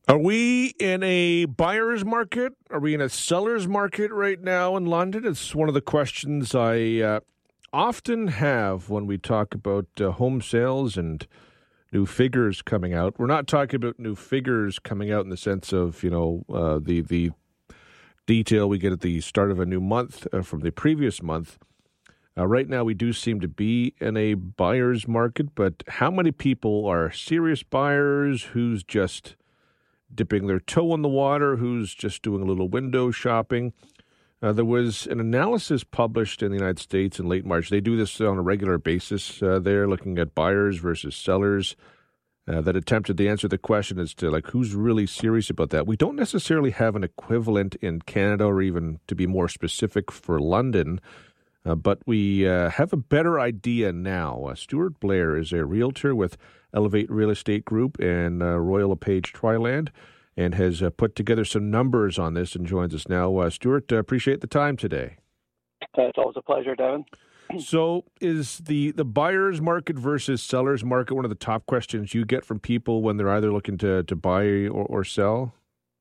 Are we in a buyer's market? Are we in a seller's market right now in London? It's one of the questions I often have when we talk about home sales and new figures coming out. We're not talking about new figures coming out in the sense of, the detail we get at the start of a new month from the previous month. Right now, we do seem to be in a buyer's market, but how many people are serious buyers? Who's just dipping their toe in the water? Who's just doing a little window shopping? There was an analysis published in the United States in late March. They do this on a regular basis. They're looking at buyers versus sellers that attempted to answer the question as to who's really serious about that. We don't necessarily have an equivalent in Canada, or even to be more specific for London, but we have a better idea now. Stuart Blair is a realtor with Elevate Real Estate Group and Royal LePage Triland, and has put together some numbers on this and joins us now. Stuart, appreciate the time today. It's always a pleasure, Devin. So is the buyer's market versus seller's market one of the top questions you get from people when they're either looking to buy or sell?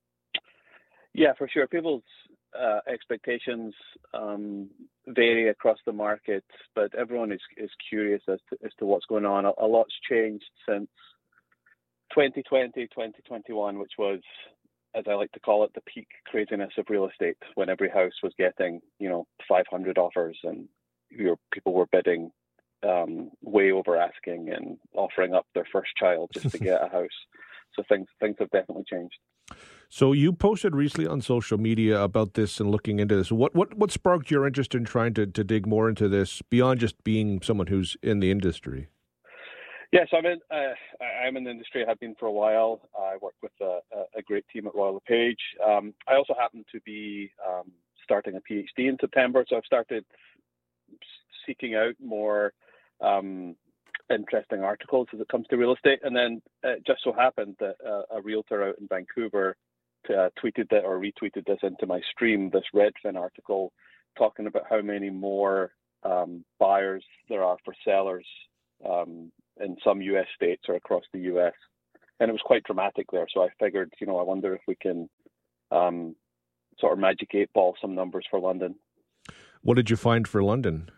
Yeah, for sure. People's expectations vary across the market, but everyone is curious as to what's going on. A lot's changed since 2020, 2021, which was, as I like to call it, the peak craziness of real estate, when every house was getting, 500 offers and people were bidding way over asking and offering up their first child just to get a house. So things have definitely changed. So you posted recently on social media about this and looking into this. What sparked your interest in trying to dig more into this beyond just being someone who's in the industry? Yes, I'm in the industry. I have been for a while. I work with a great team at Royal LePage. I also happen to be starting a PhD in September, so I've started seeking out more interesting articles as it comes to real estate. And then it just so happened that a realtor out in Vancouver tweeted that or retweeted this into my stream, this Redfin article talking about how many more buyers there are for sellers in some U.S. states or across the U.S. And it was quite dramatic there. So I figured, I wonder if we can sort of magic 8-ball some numbers for London. What did you find for London?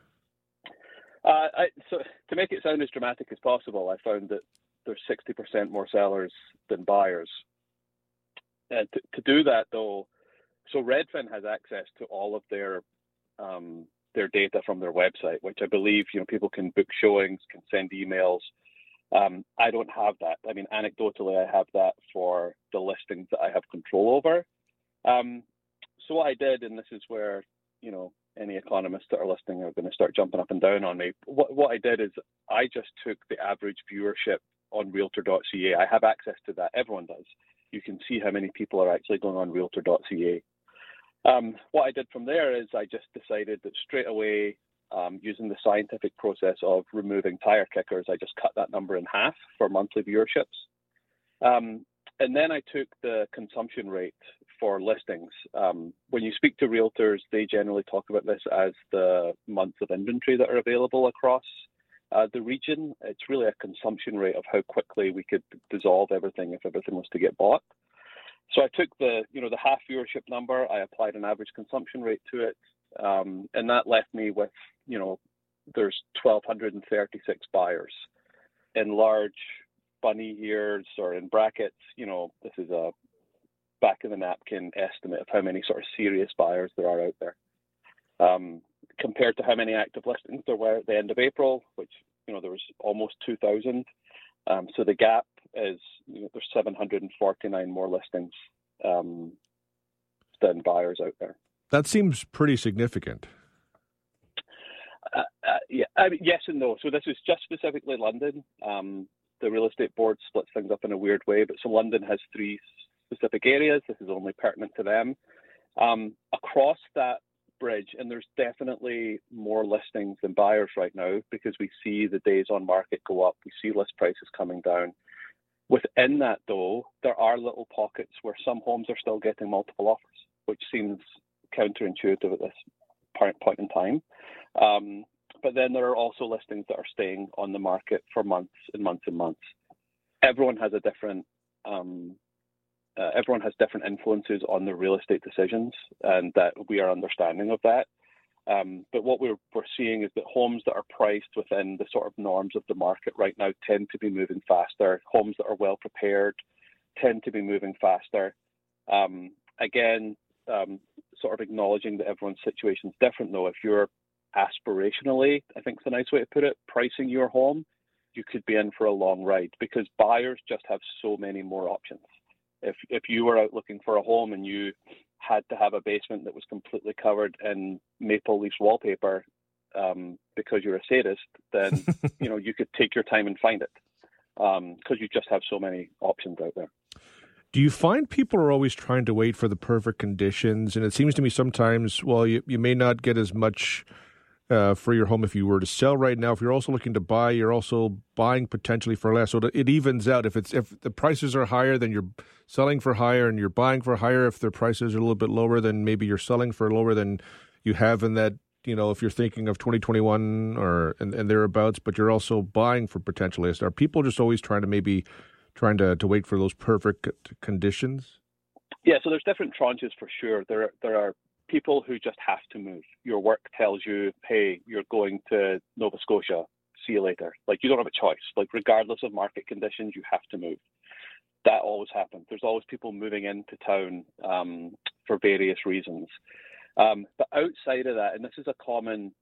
So to make it sound as dramatic as possible, I found that there's 60% more sellers than buyers. And to do that, though, so Redfin has access to all of their data from their website, which I believe, people can book showings, can send emails. I don't have that. I mean, anecdotally, I have that for the listings that I have control over. So what I did, and this is where, any economists that are listening are going to start jumping up and down on me. What I did is I just took the average viewership on Realtor.ca. I have access to that. Everyone does. You can see how many people are actually going on Realtor.ca. What I did from there is I just decided that straight away, using the scientific process of removing tire kickers, I just cut that number in half for monthly viewerships. And then I took the consumption rate for listings. When you speak to realtors, they generally talk about this as the months of inventory that are available across the region. It's really a consumption rate of how quickly we could dissolve everything if everything was to get bought. So I took the half viewership number, I applied an average consumption rate to it, and that left me with, there's 1,236 buyers in large bunny ears or in brackets. This is a back of the napkin estimate of how many sort of serious buyers there are out there, compared to how many active listings there were at the end of April, which, there was almost 2,000. So the gap is, there's 749 more listings than buyers out there. That seems pretty significant. Yeah, yes and no. So this is just specifically London. The real estate board splits things up in a weird way, but so London has 3 specific areas. This is only pertinent to them. Across that bridge, and there's definitely more listings than buyers right now because we see the days on market go up. We see list prices coming down. Within that, though, there are little pockets where some homes are still getting multiple offers, which seems counterintuitive at this point in time. But then there are also listings that are staying on the market for months and months and months. Everyone has a different everyone has different influences on their real estate decisions, and that we are understanding of that. But what we're seeing is that homes that are priced within the sort of norms of the market right now tend to be moving faster. Homes that are well prepared tend to be moving faster. Again, sort of acknowledging that everyone's situation is different, though. If you're aspirationally, I think is a nice way to put it, pricing your home, you could be in for a long ride, because buyers just have so many more options. If you were out looking for a home and you had to have a basement that was completely covered in maple leaf wallpaper because you're a sadist, then you could take your time and find it, because you just have so many options out there. Do you find people are always trying to wait for the perfect conditions? And it seems to me sometimes, well, you may not get as much for your home if you were to sell right now. If you're also looking to buy, you're also buying potentially for less. So it evens out. If the prices are higher, then you're selling for higher, and you're buying for higher. If the prices are a little bit lower, then maybe you're selling for lower than you have in that, if you're thinking of 2021 and thereabouts, but you're also buying for potentially less. Are people just always trying to wait for those perfect conditions? Yeah, so there's different tranches for sure. There are people who just have to move. Your work tells you, hey, you're going to Nova Scotia, see you later. Like, you don't have a choice. Like, regardless of market conditions, you have to move. That always happens. There's always people moving into town for various reasons. But outside of that, and this is a common,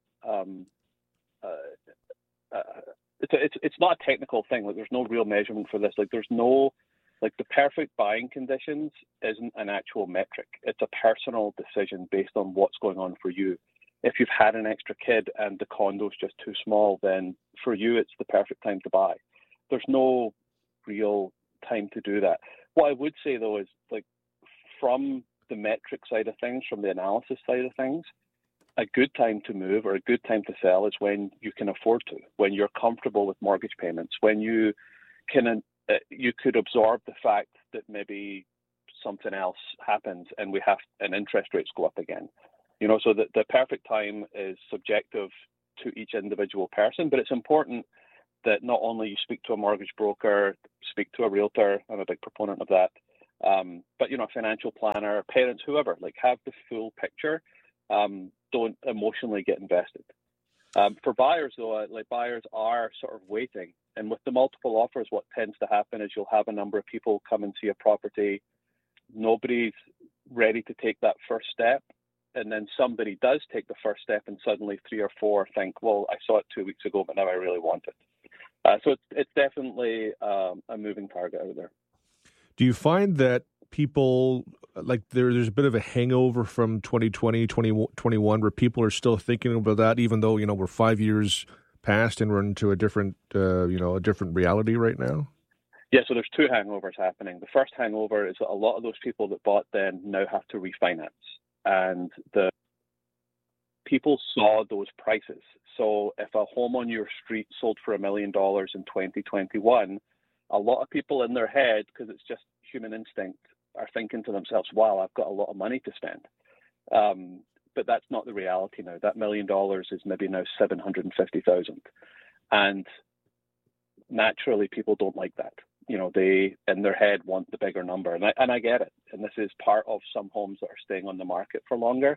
it's not a technical thing. Like, there's no real measurement for this. Like, there's no, like, the perfect buying conditions isn't an actual metric. It's a personal decision based on what's going on for you. If you've had an extra kid and the condo's just too small, then for you, it's the perfect time to buy. There's no real time to do that. What I would say, though, is, like, from the metric side of things, from the analysis side of things, a good time to move or a good time to sell is when you can afford to, when you're comfortable with mortgage payments, when you could absorb the fact that maybe something else happens and interest rates go up again. So the perfect time is subjective to each individual person, but it's important that not only you speak to a mortgage broker, speak to a realtor, I'm a big proponent of that, but a financial planner, parents, whoever, like, have the full picture. Don't emotionally get invested. For buyers, though, buyers are sort of waiting. And with the multiple offers, what tends to happen is you'll have a number of people come and see a property. Nobody's ready to take that first step. And then somebody does take the first step, and suddenly 3 or 4 think, well, I saw it 2 weeks ago, but now I really want it. So it's definitely a moving target out there. Do you find that people, like, there's a bit of a hangover from 2020, 2021, where people are still thinking about that, even though, we're 5 years past and we're into a different reality right now? Yeah, so there's 2 hangovers happening. The first hangover is that a lot of those people that bought then now have to refinance. And the people saw those prices. So if a home on your street sold for $1 million in 2021, a lot of people in their head, because it's just human instinct, are thinking to themselves, wow, I've got a lot of money to spend. But that's not the reality now. That $1 million is maybe now $750,000. And naturally, people don't like that. They, in their head, want the bigger number. And I get it. And this is part of some homes that are staying on the market for longer.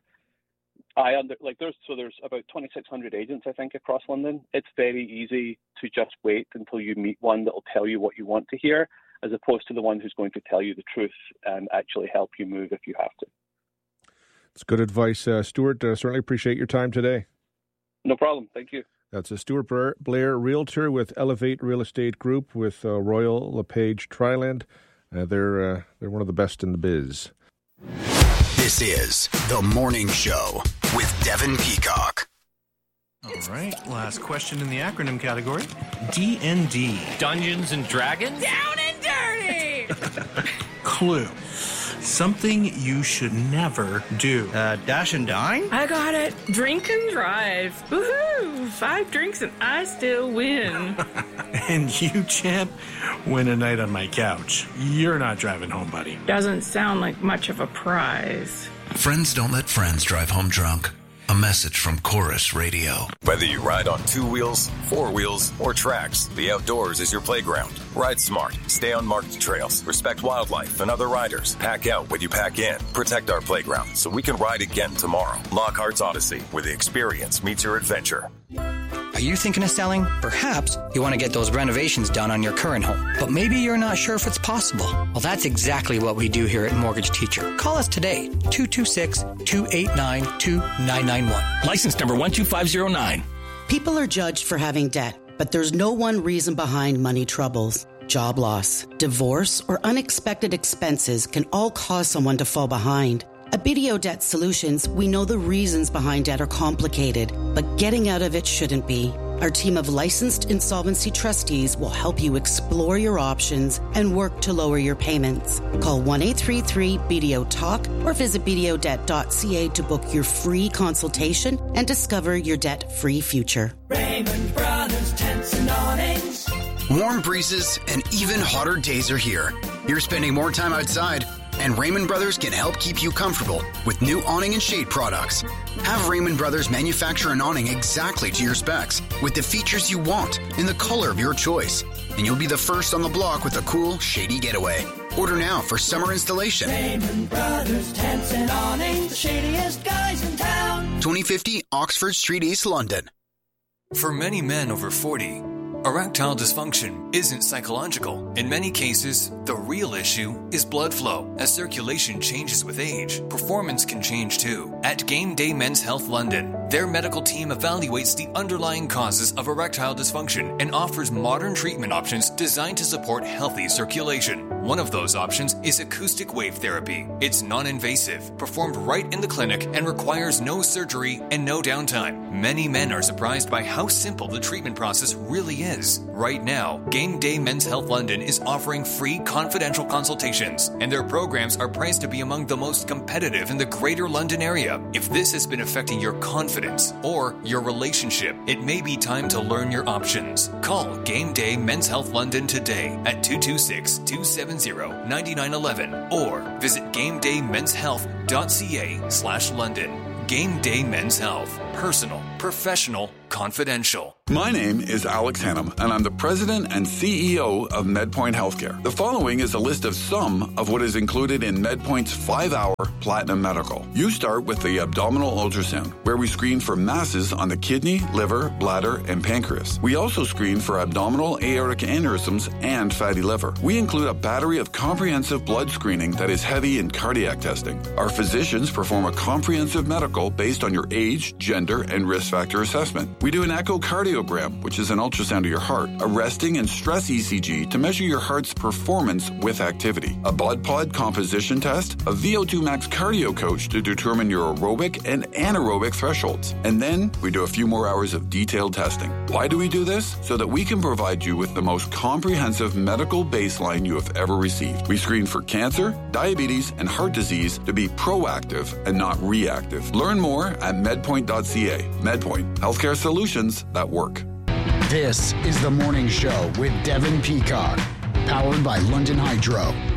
There's about 2,600 agents, I think, across London. It's very easy to just wait until you meet one that will tell you what you want to hear, as opposed to the one who's going to tell you the truth and actually help you move if you have to. It's good advice, Stuart. Certainly appreciate your time today. No problem. Thank you. That's a Stuart Blair, realtor with Elevate Real Estate Group with Royal LePage Triland. They're one of the best in the biz. This is The Morning Show with Devin Peacock. All right, last question in the acronym category. D&D. Dungeons and Dragons? Down and dirty! Clue. Something you should never do. Dash and dine? I got it. Drink and drive. Woohoo! 5 drinks and I still win. And you, champ, win a night on my couch. You're not driving home, buddy. Doesn't sound like much of a prize. Friends don't let friends drive home drunk. A message from Chorus Radio. Whether you ride on 2 wheels, 4 wheels, or tracks, the outdoors is your playground. Ride smart. Stay on marked trails. Respect wildlife and other riders. Pack out when you pack in. Protect our playground so we can ride again tomorrow. Lockhart's Odyssey, where the experience meets your adventure. Are you thinking of selling? Perhaps you want to get those renovations done on your current home, but maybe you're not sure if it's possible. Well, that's exactly what we do here at Mortgage Teacher. Call us today, 226-289-2991. License number 12509. People are judged for having debt, but there's no one reason behind money troubles. Job loss, divorce, or unexpected expenses can all cause someone to fall behind. At BDO Debt Solutions, we know the reasons behind debt are complicated, but getting out of it shouldn't be. Our team of licensed insolvency trustees will help you explore your options and work to lower your payments. Call 1-833-BDO-TALK or visit bdodebt.ca to book your free consultation and discover your debt-free future. Raymond Brothers Tents and Awnings. Warm breezes and even hotter days are here. You're spending more time outside, and Raymond Brothers can help keep you comfortable with new awning and shade products. Have Raymond Brothers manufacture an awning exactly to your specs with the features you want in the color of your choice. And you'll be the first on the block with a cool, shady getaway. Order now for summer installation. Raymond Brothers Tents and Awnings, the shadiest guys in town. 2050 Oxford Street, East London. For many men over 40, erectile dysfunction isn't psychological. In many cases, the real issue is blood flow. As circulation changes with age, performance can change too. At Game Day Men's Health London, their medical team evaluates the underlying causes of erectile dysfunction and offers modern treatment options designed to support healthy circulation. One of those options is acoustic wave therapy. It's non-invasive, performed right in the clinic, and requires no surgery and no downtime. Many men are surprised by how simple the treatment process really is. Right now, Game Day Men's Health London is offering free confidential consultations, and their programs are priced to be among the most competitive in the Greater London area. If this has been affecting your confidence or your relationship, it may be time to learn your options. Call Game Day Men's Health London today at 226-270-9911 or visit GameDayMen'sHealth.ca/London. Game Day Men's Health. Personal, professional, confidential. My name is Alex Hannum, and I'm the president and CEO of MedPoint Healthcare. The following is a list of some of what is included in MedPoint's 5-hour Platinum Medical. You start with the abdominal ultrasound, where we screen for masses on the kidney, liver, bladder, and pancreas. We also screen for abdominal aortic aneurysms and fatty liver. We include a battery of comprehensive blood screening that is heavy in cardiac testing. Our physicians perform a comprehensive medical based on your age, gender, and risk factor assessment. We do an echocardiogram, which is an ultrasound of your heart, a resting and stress ECG to measure your heart's performance with activity, a BOD-POD composition test, a VO2 max cardio coach to determine your aerobic and anaerobic thresholds. And then we do a few more hours of detailed testing. Why do we do this? So that we can provide you with the most comprehensive medical baseline you have ever received. We screen for cancer, diabetes, and heart disease to be proactive and not reactive. Learn more at medpoint.ca. MedPoint, healthcare solutions that work. This is The Morning Show with Devin Peacock, powered by London Hydro.